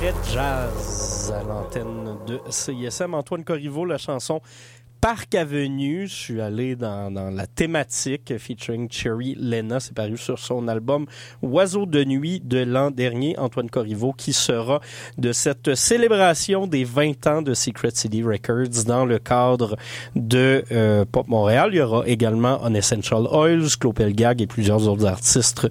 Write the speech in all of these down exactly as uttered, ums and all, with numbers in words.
très jazz à l'antenne de C I S M. Antoine Corriveau, la chanson Parc Avenue. Je suis allé dans, dans la thématique featuring Cherry Lena. C'est paru sur son album Oiseaux de nuit de l'an dernier. Antoine Corriveau qui sera de cette célébration des vingt ans de Secret City Records dans le cadre de euh, Pop Montréal. Il y aura également Unessential Oils, Claude Pelgag et plusieurs autres artistes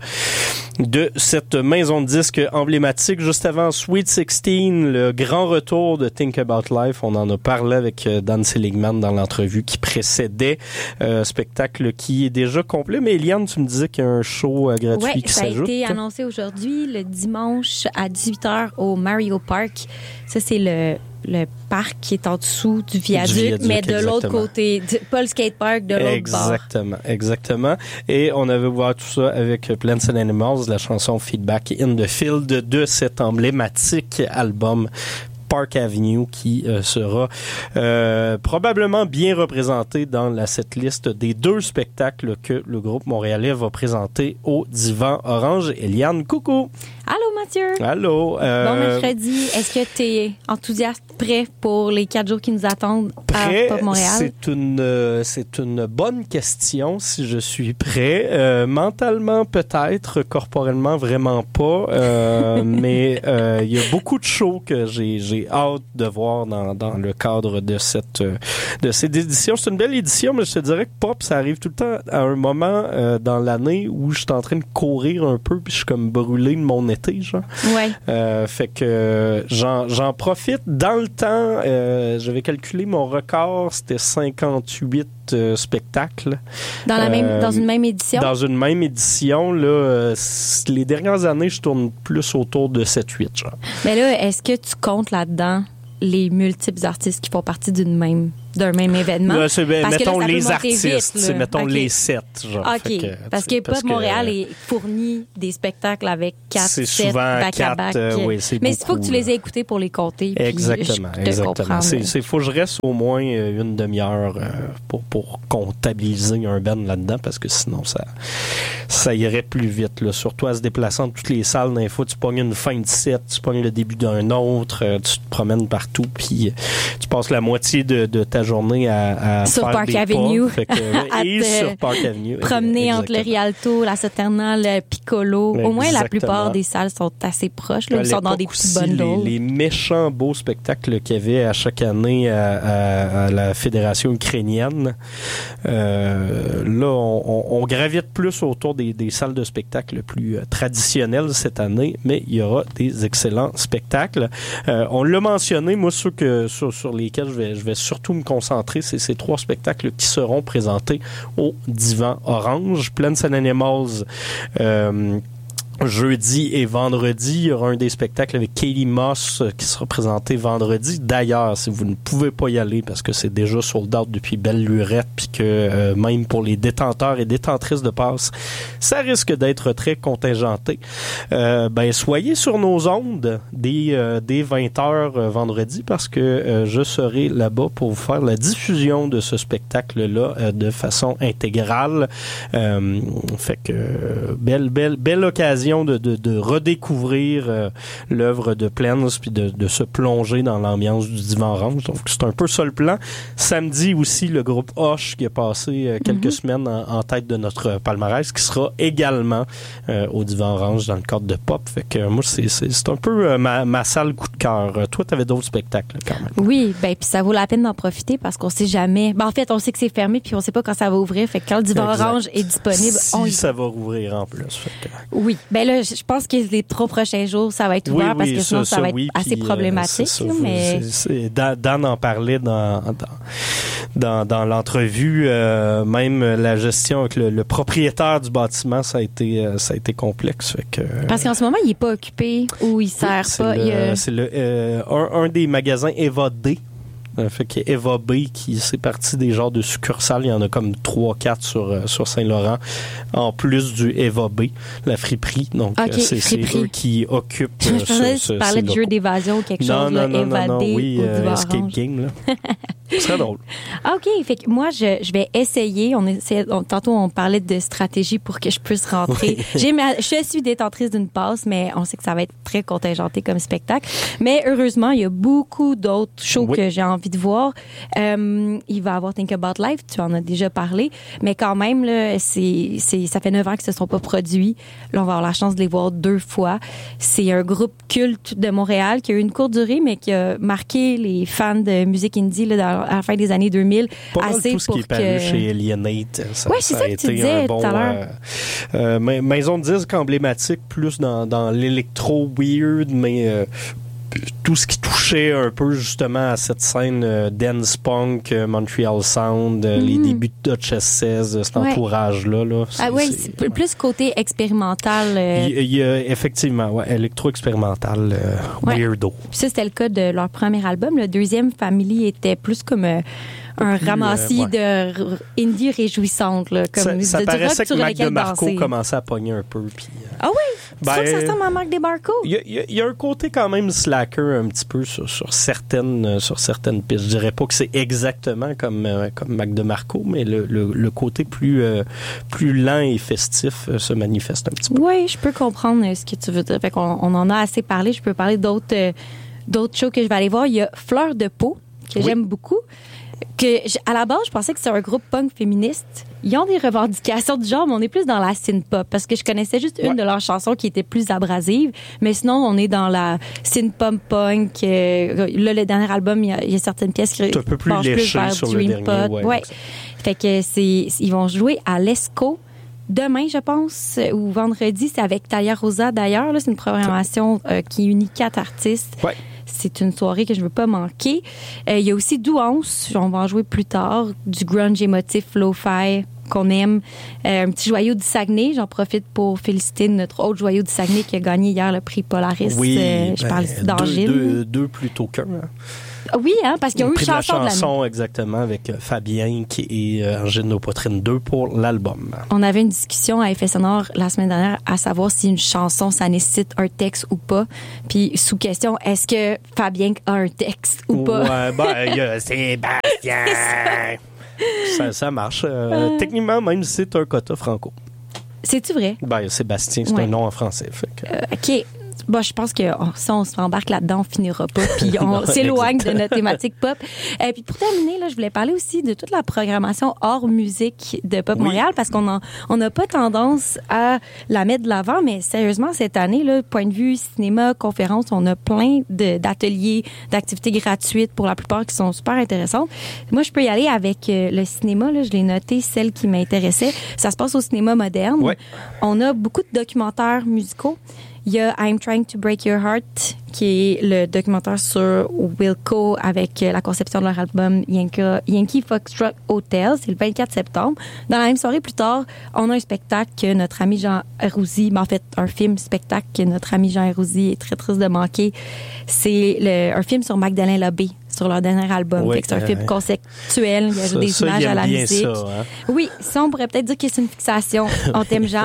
de cette maison de disques emblématique. Juste avant Sweet sixteen, le grand retour de Think About Life. On en a parlé avec Dan Seligman dans l'entrevue qui précédait. Euh, spectacle qui est déjà complet. Mais Eliane, tu me disais qu'il y a un show euh, gratuit ouais, qui s'ajoute. Ça a été annoncé aujourd'hui, le dimanche à dix-huit heures au Mario Park. Ça, c'est le... le parc qui est en dessous du viaduc, du viaduc mais de exactement. L'autre côté, du, pas le skatepark, de l'autre exactement, bord. Exactement, exactement. Et on avait voir tout ça avec Plants and Animals, la chanson Feedback in the Field de cet emblématique album Park Avenue qui euh, sera euh, probablement bien représenté dans la setlist des deux spectacles que le groupe montréalais va présenter au Divan Orange. Eliane, coucou! Allô Mathieu! Allô! Euh... Bon mercredi, est-ce que tu es enthousiaste, prêt pour les quatre jours qui nous attendent prêt, à Pop Montréal? C'est une, euh, c'est une bonne question si je suis prêt. Euh, mentalement peut-être, corporellement vraiment pas, euh, mais il euh, y a beaucoup de shows que j'ai, j'ai hâte de voir dans, dans le cadre de cette, de cette édition. C'est une belle édition, mais je te dirais que Pop, ça arrive tout le temps à un moment euh, dans l'année où je suis en train de courir un peu puis je suis comme brûlé de mon été, genre. Ouais. Euh, fait que euh, j'en, j'en profite. Dans le temps, euh, j'avais calculé mon record, c'était cinquante-huit euh, spectacles. Dans la euh, même, dans une même édition? Dans une même édition, là, euh, les dernières années, je tourne plus autour de sept huit, genre. Mais là, est-ce que tu comptes là-dedans les multiples artistes qui font partie d'une même d'un même événement? Là, c'est, ben, parce mettons que là, les artistes, vite, c'est mettons okay. les sept, genre. OK, fait que, parce que Pop Montréal est fourni des spectacles avec quatre, c'est sept, souvent back-à-back. quatre, euh, oui, c'est mais beaucoup, il faut que tu les aies écoutés pour les compter. Exactement, puis je exactement. Te c'est, c'est, faut que je reste au moins une demi-heure euh, pour, pour comptabiliser un band là-dedans, parce que sinon, ça, ça irait plus vite, là. Surtout à se déplaçant de toutes les salles d'info, tu pognes une fin de set, tu pognes le début d'un autre, euh, tu te promènes partout, puis euh, tu passes la moitié de, de ta journée à À sur faire Park des Avenue. Fait que, ouais, et sur Park Avenue. Promener exactement. entre le Rialto, la Soterna, le Piccolo. Exactement. Au moins, la plupart des salles sont assez proches. Là, ils sont dans des petits bundles. Les, les méchants beaux spectacles qu'il y avait à chaque année à, à, à la Fédération ukrainienne. Euh, là, on, on, on gravite plus autour des, des salles de spectacle plus euh, traditionnelles cette année, mais il y aura des excellents spectacles. Euh, on l'a mentionné, moi, ceux que, sur, sur lesquels je vais, je vais surtout me concentrer, c'est ces trois spectacles qui seront présentés au Divan Orange. Plants and Animals, euh, jeudi et vendredi. Il y aura un des spectacles avec Katie Moss qui sera présenté vendredi. D'ailleurs, si vous ne pouvez pas y aller parce que c'est déjà sold out depuis belle lurette puis que euh, même pour les détenteurs et détentrices de passes, ça risque d'être très contingenté. Euh, ben, soyez sur nos ondes dès, euh, dès vingt heures euh, vendredi parce que euh, je serai là-bas pour vous faire la diffusion de ce spectacle-là euh, de façon intégrale. Euh, fait que euh, belle, belle, belle occasion De, de, de redécouvrir euh, l'œuvre de Plants puis de, de se plonger dans l'ambiance du Divan Orange. Donc, c'est un peu ça le plan. Samedi aussi, le groupe Hoche qui a passé euh, quelques mm-hmm. semaines en, en tête de notre palmarès qui sera également euh, au Divan Orange dans le cadre de Pop. Fait que euh, moi, c'est, c'est, c'est un peu euh, ma, ma salle coup de cœur. Euh, toi, tu avais d'autres spectacles quand même. Oui, ben puis ça vaut la peine d'en profiter parce qu'on sait jamais. Ben, en fait, on sait que c'est fermé puis on sait pas quand ça va ouvrir. Fait que quand le Divan exact. Orange est disponible, si on y ça va rouvrir en plus. Fait que... Oui. Ben là, je pense que les trois prochains jours, ça va être ouvert oui, parce oui, que sinon, ça, ça va être oui, assez puis, problématique. Euh, c'est là, mais... c'est, c'est, Dan, Dan en parlait dans, dans, dans, dans l'entrevue. Euh, même la gestion avec le, le propriétaire du bâtiment, ça a été, ça a été complexe. Fait que, parce qu'en ce moment, il n'est pas occupé ou il ne sert c'est pas. Le, il a... C'est le, euh, un, un des magasins Eva D. Euh, fait que Eva B, qui c'est parti des genres de succursales, il y en a comme trois quatre sur, euh, sur Saint-Laurent, en plus du Eva B, la friperie. Donc, okay, euh, c'est, c'est eux qui occupent. Je pensais que tu parlais de jeu d'évasion ou quelque non, chose, non, là, non, évadé non, non, oui, au euh, Divan Escape Orange. Game, là. Ce serait drôle. Ah, OK. Fait que moi, je, je vais essayer. On essaie, on, tantôt, on parlait de stratégie pour que je puisse rentrer. Oui. J'ai ma, je suis détentrice d'une passe, mais on sait que ça va être très contingenté comme spectacle. Mais heureusement, il y a beaucoup d'autres shows oui. que j'ai envie de voir. Euh, il va y avoir Think About Life. Tu en as déjà parlé. Mais quand même, là, c'est, c'est, ça fait neuf ans qu'ils se sont pas produits. Là, on va avoir la chance de les voir deux fois. C'est un groupe culte de Montréal qui a eu une courte durée, mais qui a marqué les fans de musique indie là, dans, à la fin des années deux mille. Pas assez mal tout ce pour qui est paru que... chez Alienate. Ça, oui, c'est ça ça a que été tu disais un bon, tout à l'heure. Euh, euh, maison de disque emblématique, plus dans, dans l'électro weird, mais euh, tout ce qui touchait un peu justement à cette scène euh, dance punk, euh, Montreal Sound, euh, mm-hmm. les débuts de Dutch S seize, cet ouais. entourage-là. Là, c'est, ah oui, c'est, c'est plus côté expérimental. Euh... Il, il y a effectivement, ouais, électro-expérimental, euh, ouais. weirdo. Puis ça, c'était le cas de leur premier album. Le deuxième, Family, était plus comme... Euh, un plus, ramassis euh, ouais. de indie réjouissante. Là, comme ça ça paraissait que Mac DeMarco danser. commençait à pogner un peu. Puis, euh, ah oui? Tu ben, trouves que ça ressemble à Mac DeMarco? Il y, y, y a un côté quand même slacker un petit peu sur, sur, certaines, sur certaines pistes. Je dirais pas que c'est exactement comme, euh, comme Mac DeMarco, mais le, le, le côté plus, euh, plus lent et festif euh, se manifeste un petit peu. Oui, je peux comprendre ce que tu veux dire. Fait qu'on, on en a assez parlé. Je peux parler d'autres, euh, d'autres shows que je vais aller voir. Il y a Fleur de peau, que oui. j'aime beaucoup. Que à la base, je pensais que c'était un groupe punk féministe. Ils ont des revendications du genre, mais on est plus dans la synth-pop parce que je connaissais juste une ouais. de leurs chansons qui était plus abrasive. Mais sinon, on est dans la synth-pop punk. Euh, là, le dernier album, il y a, il y a certaines pièces qui un peu plus léché plus sur Dream le dernier. Ouais, ouais. Fait que c'est, ils vont jouer à l'Esco demain, je pense, ou vendredi. C'est avec Talia Rosa d'ailleurs. Là, c'est une programmation euh, qui unit quatre artistes. Ouais. C'est une soirée que je ne veux pas manquer. Euh, il y a aussi Douance, on va en jouer plus tard, du grunge émotif lo-fi qu'on aime. Euh, un petit joyau du Saguenay. J'en profite pour féliciter notre autre joyau du Saguenay qui a gagné hier le prix Polaris. Oui, euh, je ben, parle ici d'Angile. Deux, deux, deux plutôt qu'un. Hein. Oui, hein, parce qu'ils ont eu pris chanson de la chanson, de l'année. Exactement, avec euh, Fabien qui est euh, Angine Poitrine deux pour l'album. On avait une discussion à Effet Sonore la semaine dernière à savoir si une chanson, ça nécessite un texte ou pas. Puis, sous question, est-ce que Fabien a un texte ou pas? Ouais, ben, il y a Sébastien. ça, ça marche. Euh, euh... Techniquement, même si c'est un quota franco. C'est-tu vrai? Ben, Sébastien, c'est ouais. un nom en français. Fait que... euh, OK. Bon, je pense que oh, si on se embarque là-dedans, on finira pas, puis on non, s'éloigne exact. de notre thématique pop. Et euh, puis pour terminer, là, je voulais parler aussi de toute la programmation hors musique de Pop oui. Montréal, parce qu'on on n'a pas tendance à la mettre de l'avant, mais sérieusement, cette année, là, point de vue cinéma, conférence, on a plein de, d'ateliers, d'activités gratuites pour la plupart qui sont super intéressantes. Moi, je peux y aller avec euh, le cinéma, là, je l'ai noté, celle qui m'intéressait. Ça se passe au cinéma moderne. Oui. On a beaucoup de documentaires musicaux. Il y a I'm Trying to Break Your Heart, qui est le documentaire sur Wilco avec la conception de leur album Yankee, Yankee Foxtrot Hotel. C'est le vingt-quatre septembre. Dans la même soirée, plus tard, on a un spectacle que notre ami Jean Hérouzy, mais en fait, un film-spectacle que notre ami Jean Hérouzy est très triste de manquer. C'est le, un film sur Magdalene Labbé, sur leur dernier album. Oui, fait que c'est un euh, film conceptuel. Il y a ça, des ça, images à la bien musique. Ça, hein? Oui, ça, on pourrait peut-être dire que c'est une fixation. On t'aime, Jean.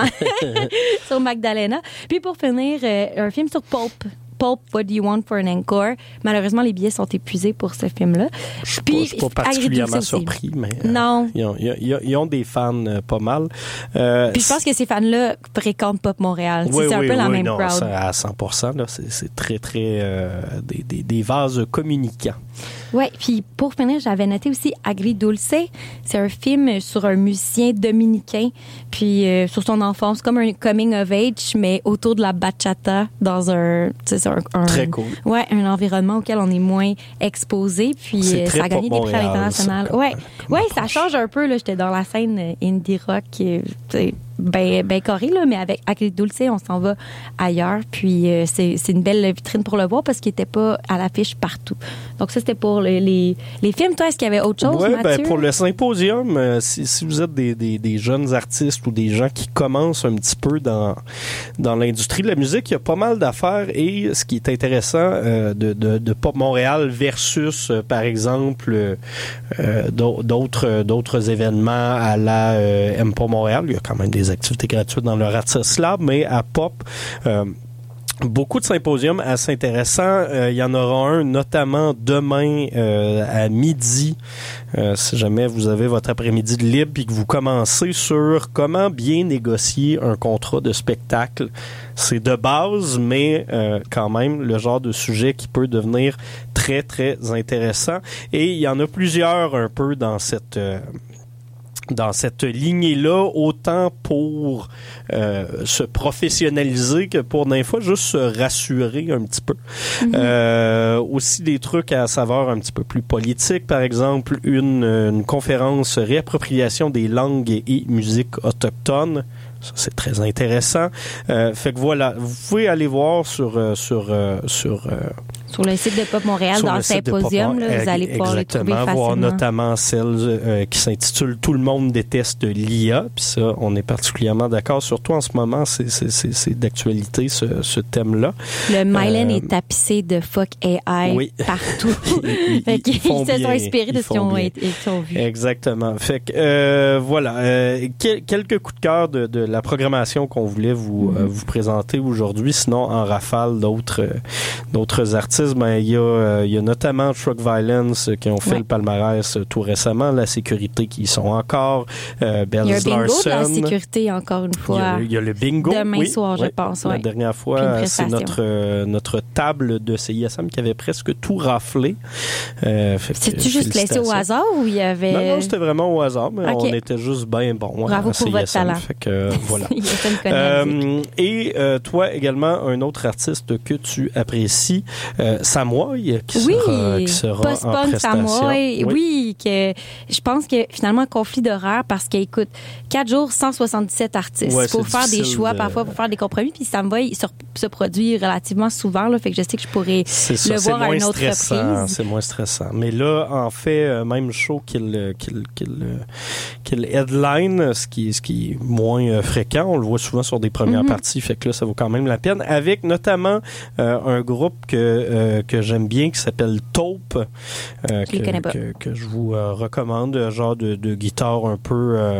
Sur Magdalena. Puis pour finir, euh, un film sur Pulp. Pulp, What Do You Want for an Encore? Malheureusement, les billets sont épuisés pour ce film-là. Je suis pas, je suis pas particulièrement surpris, mais euh, non. Ils, ont, ils, ils ont des fans euh, pas mal. Euh, Puis je pense que ces fans-là fréquentent Pop Montréal. Oui, c'est un oui, peu la oui, même non, crowd. À cent pour cent, là, c'est, c'est très, très... Euh, des, des, des vases communicants. Oui, puis pour finir, j'avais noté aussi Agridulce. C'est un film sur un musicien dominicain, puis euh, sur son enfance, comme un coming of age, mais autour de la bachata, dans un... C'est un, un très cool. Ouais, un environnement auquel on est moins exposé, puis c'est euh, ça a gagné des prix à l'international. Oui, ouais, ça change un peu, là. J'étais dans la scène indie rock, euh, ben, ben carré, là, mais avec Agridulce, on s'en va ailleurs, puis euh, c'est, c'est une belle vitrine pour le voir parce qu'il n'était pas à l'affiche partout. Donc ça, c'était pour les, les, les films. Toi, est-ce qu'il y avait autre chose, ouais, Mathieu? Ben, pour le symposium, euh, si, si vous êtes des, des, des jeunes artistes ou des gens qui commencent un petit peu dans, dans l'industrie de la musique, il y a pas mal d'affaires et ce qui est intéressant euh, de, de, de Pop Montréal versus, euh, par exemple, euh, d'autres, d'autres événements à la euh, M P O Montréal, il y a quand même des activités gratuites dans leur Artist Lab, mais à Pop, euh, Beaucoup de symposiums assez intéressants. Euh, il y en aura un notamment demain euh, à midi. Euh, si jamais vous avez votre après-midi de libre et que vous commencez sur comment bien négocier un contrat de spectacle. C'est de base, mais euh, quand même le genre de sujet qui peut devenir très, très intéressant. Et il y en a plusieurs un peu dans cette... Euh, dans cette lignée-là, autant pour euh, se professionnaliser que pour des fois juste se rassurer un petit peu. Mm-hmm. Euh, aussi des trucs à saveur un petit peu plus politique, par exemple une, une conférence réappropriation des langues et musiques autochtones. Ça, c'est très intéressant. Euh, fait que voilà, vous pouvez aller voir sur euh, sur euh, sur euh, sur le site de Pop Montréal dans le symposium, là, vous allez pouvoir les trouver facilement. Voir notamment celle euh, qui s'intitule Tout le monde déteste l'I A. Puis ça, on est particulièrement d'accord. Surtout en ce moment, c'est c'est c'est, c'est d'actualité ce, ce thème-là. Le Mylen euh, est tapissé de fuck A I oui. partout. ils, ils, ils, ils se sont inspirés de ce qu'ils ont, ont vu. Exactement. Fait que euh, voilà, euh, quel, quelques coups de cœur de, de la programmation qu'on voulait vous mm-hmm. euh, vous présenter aujourd'hui. Sinon, en rafale d'autres euh, d'autres artistes. Ben, il y a euh, il y a notamment Truck Violence euh, qui ont fait ouais. le palmarès euh, tout récemment, La Sécurité qui y sont encore, euh, Bells Larson. Il y a le bingo de La Sécurité encore une fois. Il y a, il y a le bingo. Demain oui, soir, oui. je pense. La ouais. dernière fois, c'est notre euh, notre table de C I S M qui avait presque tout raflé. Euh, C'est-tu juste laissé au hasard ou il y avait... Non, non, c'était vraiment au hasard, mais okay. on était juste bien bons. Bravo à pour votre talent. Fait que, euh, voilà. euh, et euh, toi également, un autre artiste que tu apprécies, euh, Samoy, qui oui, sera, qui sera post-punk en prestation. Samoy, oui. oui, que je pense que finalement conflit d'horaire parce qu'il écoute quatre jours, cent soixante-dix-sept artistes. Ouais, il faut faire des choix de... parfois pour faire des compromis. Puis Samoy se, se produit relativement souvent, là, fait que je sais que je pourrais ça, le voir à une autre stressant, reprise. C'est moins stressant. Mais là, en fait, même show qu'il qu'il qu'il qu'il headline, ce qui ce qui est moins fréquent, on le voit souvent sur des premières mm-hmm. parties, fait que là, ça vaut quand même la peine. Avec notamment euh, un groupe que euh, que j'aime bien qui s'appelle Taupe, euh, que, que, que je vous euh, recommande, genre de, de guitare un peu euh,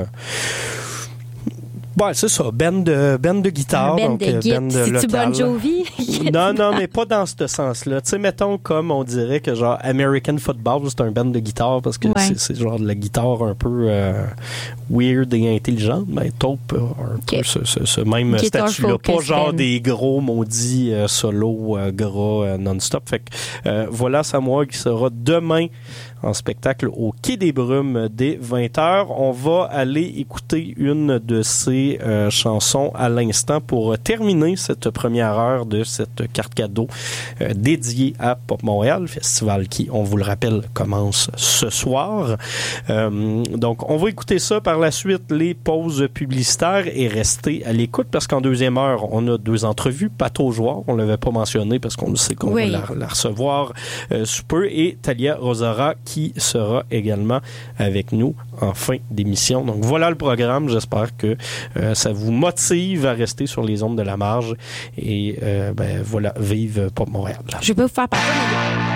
ouais, c'est ça, band de, band de guitare. Un band donc, de band C'est-tu Bon Jovi? non, non, mais pas dans ce sens-là. Tu sais, mettons comme on dirait que genre American Football, c'est un band de guitare parce que ouais. c'est, c'est genre de la guitare un peu euh, weird et intelligente. Mais Taupe a un okay. peu ce, ce, ce même Guitar statut-là. Pas genre band. Des gros maudits euh, solos euh, gras euh, non-stop. Fait que euh, voilà Samoa qui sera demain en spectacle au Quai des Brumes dès vingt heures. On va aller écouter une de ces euh, chansons à l'instant pour terminer cette première heure de cette carte cadeau euh, dédiée à Pop Montréal, festival qui, on vous le rappelle, commence ce soir. Euh, donc, on va écouter ça par la suite, les pauses publicitaires et rester à l'écoute parce qu'en deuxième heure, on a deux entrevues. Pato Joueur, on ne l'avait pas mentionné parce qu'on sait qu'on oui. va la, la recevoir euh, sous peu, et Talia Rosara qui sera également avec nous en fin d'émission. Donc voilà le programme. J'espère que euh, ça vous motive à rester sur les ondes de la marge et euh, ben voilà, vive Pop Montréal. Je peux vous faire parler.